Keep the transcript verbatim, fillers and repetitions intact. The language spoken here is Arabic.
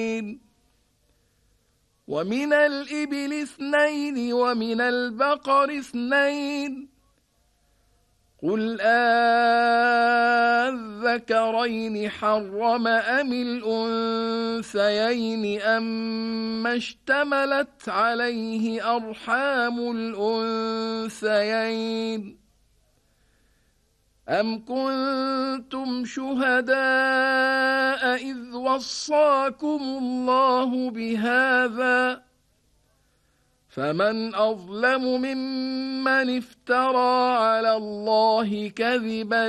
ومن الإبل اثنين ومن البقر اثنين قل آذكرين حرم أم الأنثيين أما اشتملت عليه أرحام الأنثيين أم كنتم شهداء إذ وصاكم الله بهذا فمن أظلم ممن افترى على الله كذبا